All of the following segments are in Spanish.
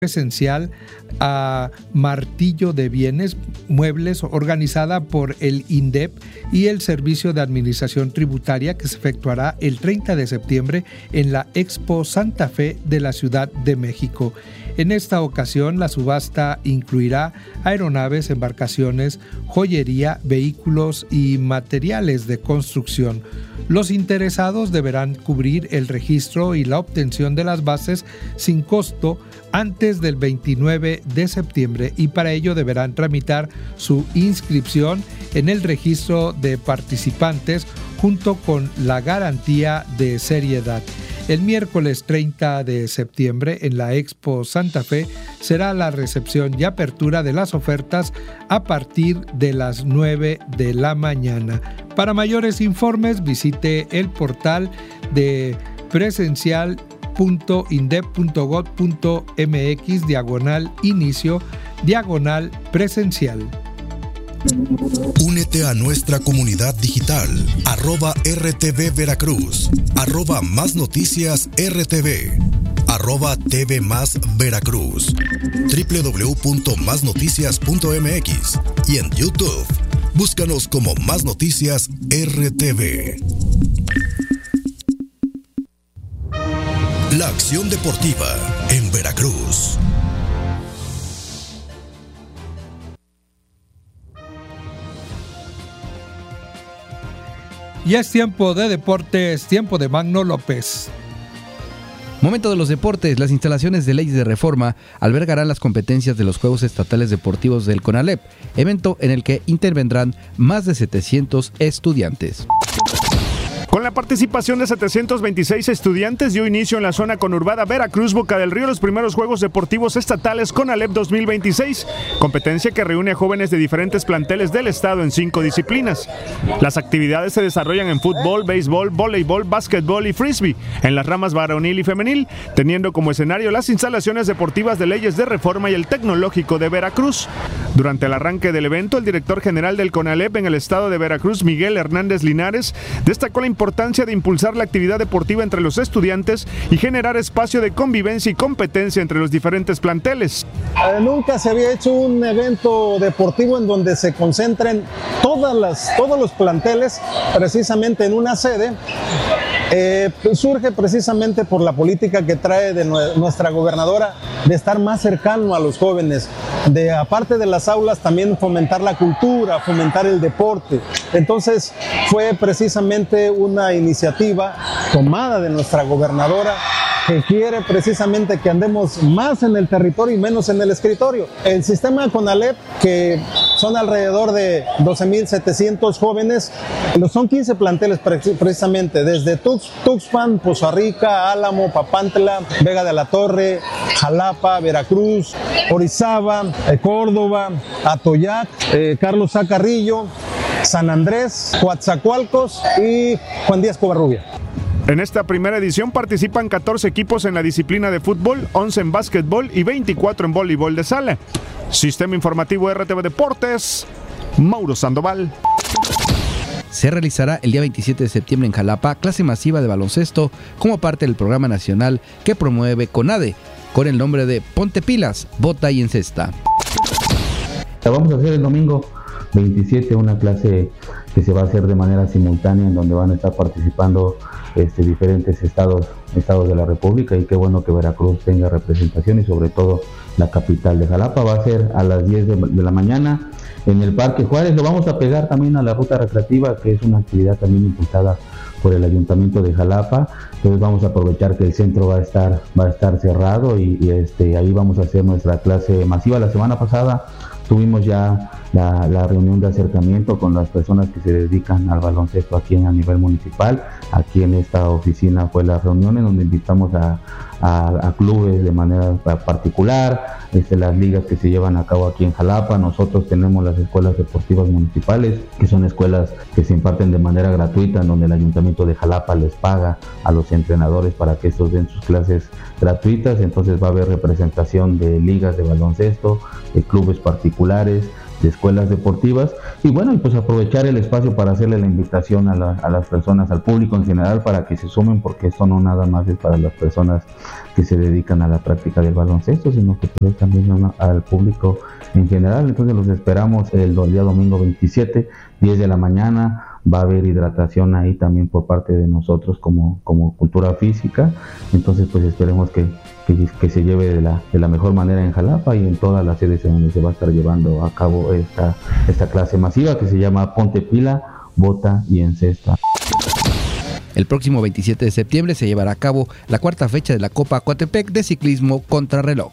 presencial a Martillo de Bienes Muebles, organizada por el INDEP y el Servicio de Administración Tributaria, que se efectuará el 30 de septiembre en la Expo Santa Fe de la Ciudad de México. En esta ocasión, la subasta incluirá aeronaves, embarcaciones, joyería, vehículos y materiales de construcción. Los interesados deberán cubrir el registro y la obtención de las bases sin costo antes del 29 de septiembre y para ello deberán tramitar su inscripción en el registro de participantes junto con la garantía de seriedad. El miércoles 30 de septiembre en la Expo Santa Fe será la recepción y apertura de las ofertas a partir de las 9 de la mañana. Para mayores informes visite el portal de presencial.indep.gov.mx/inicio/presencial. Únete a nuestra comunidad digital, @RTV Veracruz, @Más Noticias RTV, @TV Más Veracruz, www.masnoticias.mx y en YouTube. Búscanos como Más Noticias RTV. La acción deportiva en Veracruz. Ya es tiempo de deportes, tiempo de Magno López. Momento de los deportes. Las instalaciones de Leyes de Reforma albergarán las competencias de los Juegos Estatales Deportivos del CONALEP, evento en el que intervendrán más de 700 estudiantes. Con la participación de 726 estudiantes, dio inicio en la zona conurbada Veracruz, Boca del Río, los primeros Juegos Deportivos Estatales CONALEP 2026, competencia que reúne a jóvenes de diferentes planteles del estado en 5 disciplinas. Las actividades se desarrollan en fútbol, béisbol, voleibol, básquetbol y frisbee, en las ramas varonil y femenil, teniendo como escenario las instalaciones deportivas de Leyes de Reforma y el Tecnológico de Veracruz. Durante el arranque del evento, el director general del CONALEP en el estado de Veracruz, Miguel Hernández Linares, destacó la importancia de impulsar la actividad deportiva entre los estudiantes y generar espacio de convivencia y competencia entre los diferentes planteles. Nunca se había hecho un evento deportivo en donde se concentren todos los planteles precisamente en una sede. Surge precisamente por la política que trae de nuestra gobernadora de estar más cercano a los jóvenes, de aparte de las aulas también fomentar la cultura, fomentar el deporte. Entonces fue precisamente una iniciativa tomada de nuestra gobernadora que quiere precisamente que andemos más en el territorio y menos en el escritorio. El sistema CONALEP, que son alrededor de 12,700 jóvenes, son 15 planteles precisamente, desde Tuxpan, Poza Rica, Álamo, Papantla, Vega de la Torre, Jalapa, Veracruz, Orizaba, Córdoba, Atoyac, Carlos A. Carrillo, San Andrés, Coatzacoalcos y Juan Díaz Covarrubia. En esta primera edición participan 14 equipos en la disciplina de fútbol, 11 en básquetbol y 24 en voleibol de sala. Sistema Informativo RTV Deportes, Mauro Sandoval. Se realizará el día 27 de septiembre en Jalapa clase masiva de baloncesto como parte del programa nacional que promueve CONADE, con el nombre de Ponte Pilas, Bota y Encesta. Vamos a hacer el domingo 27 una clase que se va a hacer de manera simultánea, en donde van a estar participando diferentes estados de la República, y qué bueno que Veracruz tenga representación, y sobre todo la capital de Jalapa. Va a ser a las 10 de la mañana en el Parque Juárez. Lo vamos a pegar también a la ruta recreativa, que es una actividad también impulsada por el Ayuntamiento de Jalapa. Entonces vamos a aprovechar que el centro va a estar cerrado y ahí vamos a hacer nuestra clase masiva. La semana pasada tuvimos ya la reunión de acercamiento con las personas que se dedican al baloncesto aquí a nivel municipal. Aquí en esta oficina fue la reunión en donde invitamos a clubes de manera particular, las ligas que se llevan a cabo aquí en Jalapa. Nosotros tenemos las escuelas deportivas municipales, que son escuelas que se imparten de manera gratuita, en donde el Ayuntamiento de Jalapa les paga a los entrenadores para que estos den sus clases gratuitas. Entonces va a haber representación de ligas de baloncesto, de clubes particulares, escuelas deportivas, y bueno, y pues aprovechar el espacio para hacerle la invitación a las personas, al público en general, para que se sumen, porque esto no nada más es para las personas que se dedican a la práctica del baloncesto, sino que pues, también al público en general. Entonces los esperamos el día domingo 27, 10 de la mañana. Va a haber hidratación ahí también por parte de nosotros como cultura física. Entonces pues esperemos que se lleve de la mejor manera en Jalapa y en todas las sedes en donde se va a estar llevando a cabo esta clase masiva que se llama Ponte Pila, Bota y Encesta. El próximo 27 de septiembre se llevará a cabo la cuarta fecha de la Copa Coatepec de ciclismo contrarreloj.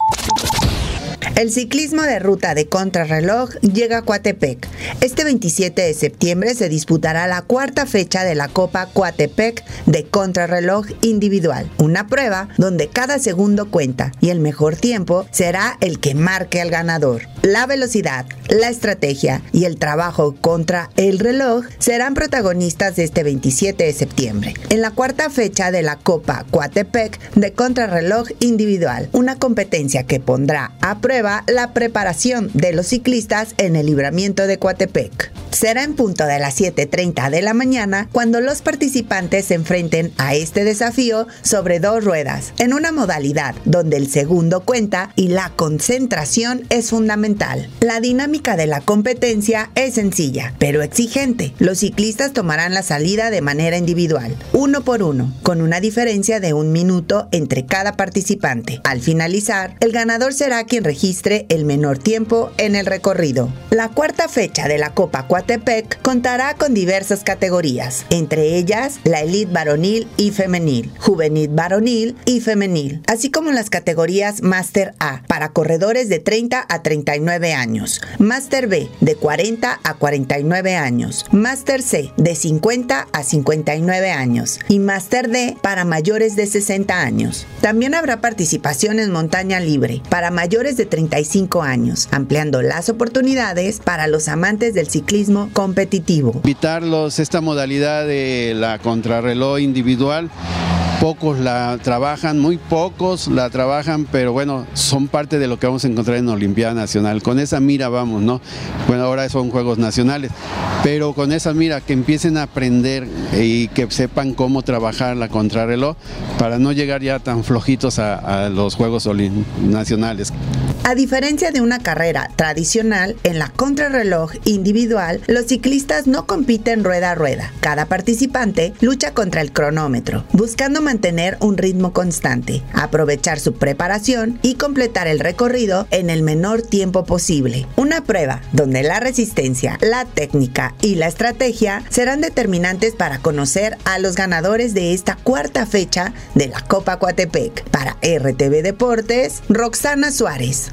El ciclismo de ruta de contrarreloj llega a Coatepec. Este 27 de septiembre se disputará la cuarta fecha de la Copa Coatepec de contrarreloj individual, una prueba donde cada segundo cuenta y el mejor tiempo será el que marque al ganador. La velocidad, la estrategia y el trabajo contra el reloj serán protagonistas de este 27 de septiembre, en la cuarta fecha de la Copa Coatepec de contrarreloj individual, una competencia que pondrá a prueba la preparación de los ciclistas en el libramiento de Coatepec. Será en punto de las 7:30 de la mañana cuando los participantes se enfrenten a este desafío sobre 2 ruedas, en una modalidad donde el segundo cuenta y la concentración es fundamental. La dinámica de la competencia es sencilla, pero exigente. Los ciclistas tomarán la salida de manera individual, 1 por 1, con una diferencia de 1 minuto entre cada participante. Al finalizar, el ganador será quien registre el menor tiempo en el recorrido. La cuarta fecha de la Copa Coatepec contará con diversas categorías, entre ellas la Elite varonil y femenil, Juvenil varonil y femenil, así como las categorías Máster A para corredores de 30 a 39 años, Máster B de 40 a 49 años, Máster C de 50 a 59 años y Máster D para mayores de 60 años. También habrá participación en montaña libre para mayores de 35 años, ampliando las oportunidades para los amantes del ciclismo competitivo. Invitarlos a esta modalidad de la contrarreloj individual. Pocos la trabajan, muy pocos la trabajan, pero bueno, son parte de lo que vamos a encontrar en Olimpiada Nacional. Con esa mira vamos, ¿no? Bueno, ahora son Juegos Nacionales, pero con esa mira que empiecen a aprender y que sepan cómo trabajar la contrarreloj para no llegar ya tan flojitos a los Juegos Nacionales. A diferencia de una carrera tradicional, en la contrarreloj individual, los ciclistas no compiten rueda a rueda. Cada participante lucha contra el cronómetro, buscando mantener un ritmo constante, aprovechar su preparación y completar el recorrido en el menor tiempo posible. Una prueba donde la resistencia, la técnica y la estrategia serán determinantes para conocer a los ganadores de esta cuarta fecha de la Copa Coatepec. Para RTV Deportes, Roxana Suárez.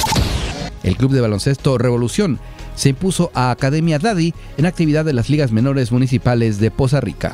El Club de Baloncesto Revolución se impuso a Academia Daddy en actividad de las ligas menores municipales de Poza Rica.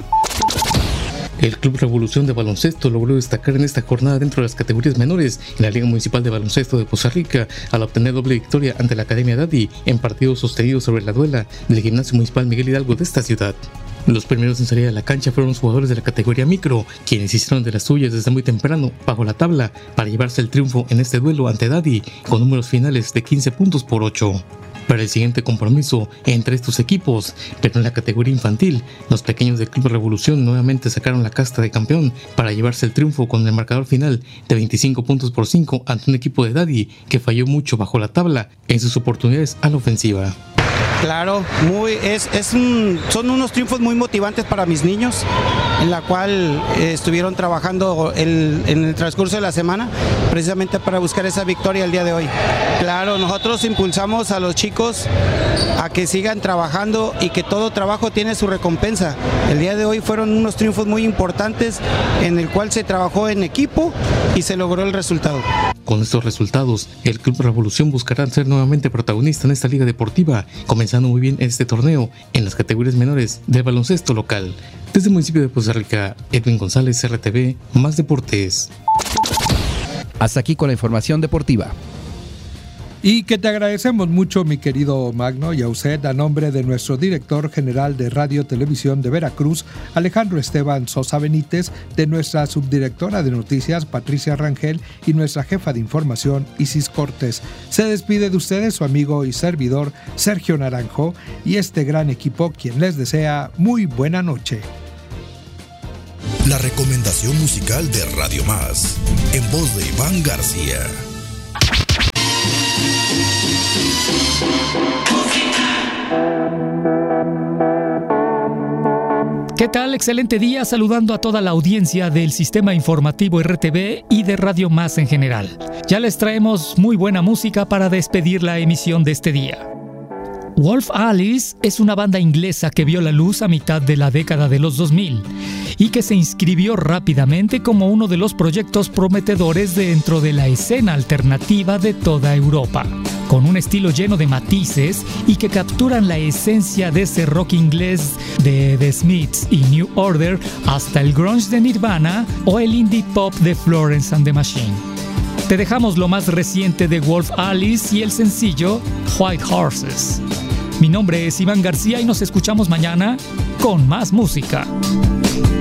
El Club Revolución de Baloncesto logró destacar en esta jornada dentro de las categorías menores en la Liga Municipal de Baloncesto de Poza Rica al obtener doble victoria ante la Academia Daddy en partidos sostenidos sobre la duela del Gimnasio Municipal Miguel Hidalgo de esta ciudad. Los primeros en salir a la cancha fueron los jugadores de la categoría micro, quienes hicieron de las suyas desde muy temprano bajo la tabla para llevarse el triunfo en este duelo ante Daddy con números finales de 15 puntos por 8. Para el siguiente compromiso entre estos equipos, pero en la categoría infantil, los pequeños del Club Revolución nuevamente sacaron la casta de campeón para llevarse el triunfo con el marcador final de 25 puntos por 5 ante un equipo de Daddy que falló mucho bajo la tabla en sus oportunidades a la ofensiva. Claro, son unos triunfos muy motivantes para mis niños, en la cual estuvieron trabajando en el transcurso de la semana, precisamente para buscar esa victoria el día de hoy. Claro, nosotros impulsamos a los chicos a que sigan trabajando y que todo trabajo tiene su recompensa. El día de hoy fueron unos triunfos muy importantes en el cual se trabajó en equipo y se logró el resultado. Con estos resultados, el Club Revolución buscará ser nuevamente protagonista en esta liga deportiva, comenzando muy bien este torneo en las categorías menores del baloncesto local. Desde el municipio de Poza Rica, Edwin González, RTV, Más Deportes. Hasta aquí con la información deportiva. Y que te agradecemos mucho, mi querido Magno, y a usted, a nombre de nuestro director general de Radio Televisión de Veracruz, Alejandro Esteban Sosa Benítez, de nuestra subdirectora de noticias, Patricia Rangel, y nuestra jefa de información, Isis Cortés. Se despide de ustedes su amigo y servidor, Sergio Naranjo, y este gran equipo, quien les desea muy buena noche. La recomendación musical de Radio Más, en voz de Iván García. ¿Qué tal? Excelente día, saludando a toda la audiencia del Sistema Informativo RTV y de Radio Más en general. Ya les traemos muy buena música para despedir la emisión de este día. Wolf Alice es una banda inglesa que vio la luz a mitad de la década de los 2000 y que se inscribió rápidamente como uno de los proyectos prometedores dentro de la escena alternativa de toda Europa, con un estilo lleno de matices y que capturan la esencia de ese rock inglés de The Smiths y New Order hasta el grunge de Nirvana o el indie pop de Florence and the Machine. Te dejamos lo más reciente de Wolf Alice y el sencillo White Horses. Mi nombre es Iván García y nos escuchamos mañana con más música.